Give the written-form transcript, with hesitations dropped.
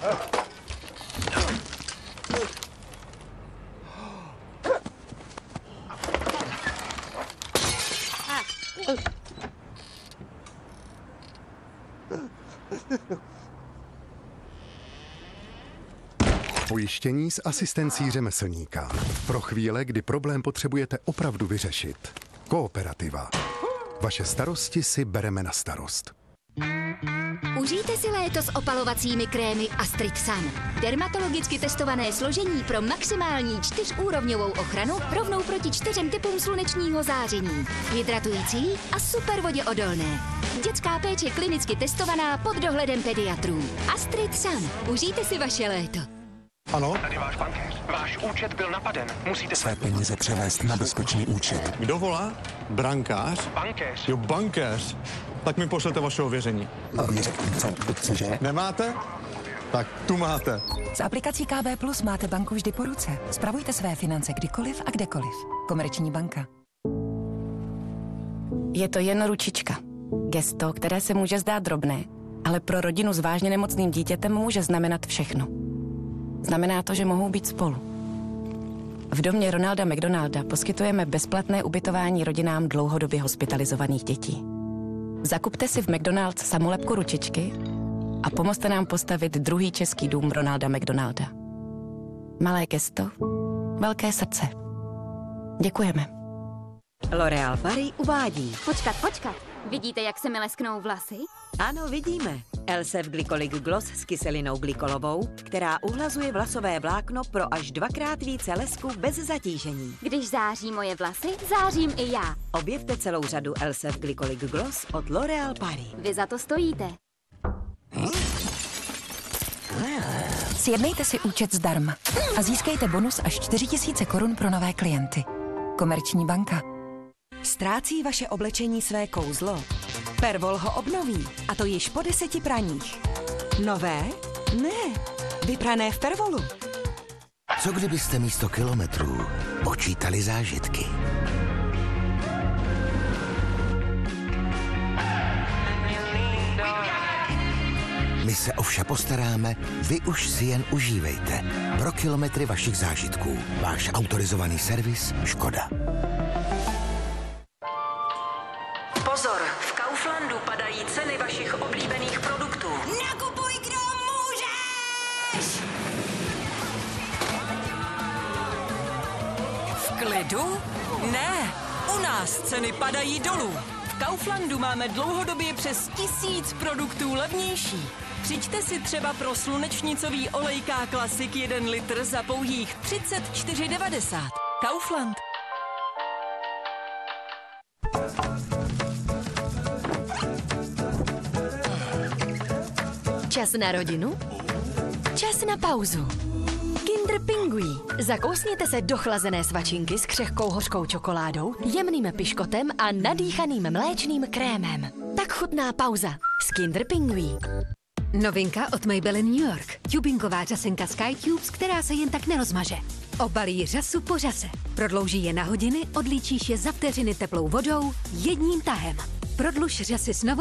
Pojištění s asistencí řemeslníka. Pro chvíle, kdy problém potřebujete opravdu vyřešit. Kooperativa. Vaše starosti si bereme na starost. Užijte si léto s opalovacími krémy Astrid Sun. Dermatologicky testované složení pro maximální 4úrovňovou ochranu rovnou proti 4 typům slunečního záření. Hydratující a super voděodolné. Dětská péče klinicky testovaná pod dohledem pediatrů. Astrid Sun. Užijte si vaše léto. Ano? Tady váš bankéř. Váš účet byl napaden. Musíte své peníze převést na bezpečný účet. Kdo volá? Brankář? Bankéř. Jo, bankéř. Tak mi pošlete vaše ověření. Cože? Nemáte? Tak tu máte. S aplikací KB Plus máte banku vždy po ruce. Spravujte své finance kdykoliv a kdekoliv. Komerční banka. Je to jen ručička. Gesto, které se může zdát drobné, ale pro rodinu s vážně nemocným dítětem může znamenat všechno. Znamená to, že mohou být spolu. V domě Ronalda McDonalda poskytujeme bezplatné ubytování rodinám dlouhodobě hospitalizovaných dětí. Zakupte si v McDonald's samolepku ručičky a pomozte nám postavit druhý český dům Ronalda McDonalda. Malé gesto, velké srdce. Děkujeme. L'Oréal Paris uvádí. Počkat. Vidíte, jak se mi lesknou vlasy? Ano, vidíme. Elsef Glycolic Gloss s kyselinou glykolovou, která uhlazuje vlasové vlákno pro až 2x více lesku bez zatížení. Když září moje vlasy, zářím i já. Objevte celou řadu Elsef Glycolic Gloss od L'Oréal Paris. Vy za to stojíte. Sjednejte si účet zdarma a získejte bonus až 4 000 korun pro nové klienty. Komerční banka. Ztrácí vaše oblečení své kouzlo? Pervol ho obnoví, a to již po 10 praních. Nové? Ne, vyprané v Pervolu. Co kdybyste místo kilometrů počítali zážitky? My se o vše postaráme, vy už si jen užívejte. Pro kilometry vašich zážitků. Váš autorizovaný servis Škoda. Pozor, v Kauflandu padají ceny vašich oblíbených produktů. Nakupuj, kdo můžeš! V klidu? Ne, u nás ceny padají dolů. V Kauflandu máme dlouhodobě přes 1000 produktů levnější. Přijďte si třeba pro slunečnicový olejká Klasik 1 litr za pouhých 34,90. Kaufland. Čas na rodinu? Čas na pauzu. Kinder Pingui. Zakousněte se do chlazené svačinky s křehkou hořkou čokoládou, jemným piškotem a nadýchaným mléčným krémem. Tak chutná pauza s Kinder Pingui. Novinka od Maybelline New York. Tubingová řasenka Sky Tubes, která se jen tak nerozmaže. Obalí řasu po řase. Prodlouží je na hodiny, odlíčíš je za vteřiny teplou vodou jedním tahem. Prodluž řasy s novou